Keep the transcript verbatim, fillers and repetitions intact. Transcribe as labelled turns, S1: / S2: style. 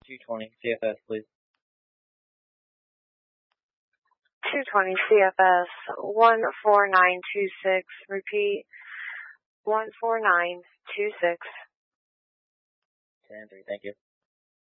S1: two twenty C F S, please.
S2: two twenty C F S, one four nine two six, repeat, one four nine two six.
S1: ten three, thank you.